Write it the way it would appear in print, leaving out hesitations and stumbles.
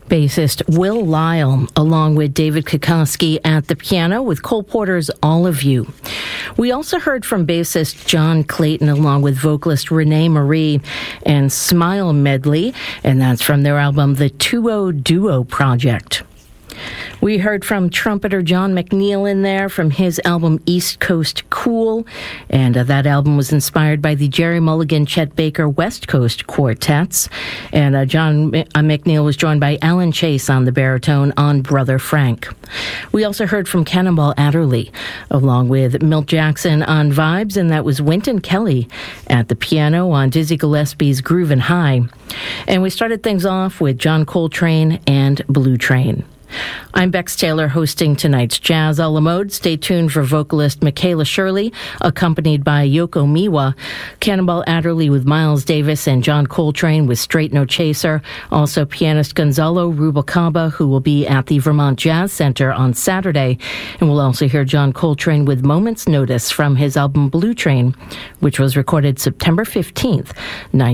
Bassist Will Lyle, along with David Kukoski at the piano with Cole Porter's All of You. We also heard from bassist John Clayton along with vocalist Renee Marie and Smile Medley, and that's from their album The 2-0 Duo Project. We heard from trumpeter John McNeil in there from his album East Coast Cool, and that album was inspired by the Jerry Mulligan, Chet Baker West Coast quartets. And John McNeil was joined by Alan Chase on the baritone on Brother Frank. We also heard from Cannonball Adderley, along with Milt Jackson on vibes, and that was Wynton Kelly at the piano on Dizzy Gillespie's Groovin' High. And we started things off with John Coltrane and Blue Train. I'm Bex Taylor, hosting tonight's Jazz a la Mode. Stay tuned for vocalist Michaela Shirley, accompanied by Yoko Miwa, Cannonball Adderley with Miles Davis, and John Coltrane with Straight No Chaser. Also, pianist Gonzalo Rubalcaba, who will be at the Vermont Jazz Center on Saturday. And we'll also hear John Coltrane with Moment's Notice from his album Blue Train, which was recorded September 15th,